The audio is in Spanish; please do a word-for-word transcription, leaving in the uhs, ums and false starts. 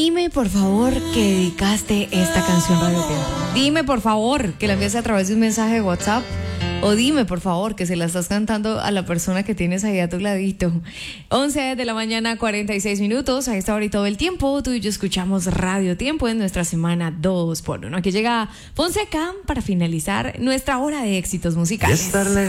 Dime por favor que dedicaste esta canción Radio Tiempo. Dime por favor que la envías a través de un mensaje de WhatsApp. O dime por favor que se la estás cantando a la persona que tienes ahí a tu ladito. once de la mañana, cuarenta y seis minutos. A esta hora y todo el tiempo, tú y yo escuchamos Radio Tiempo en nuestra semana dos por uno. Aquí llega Fonseca para finalizar nuestra hora de éxitos musicales.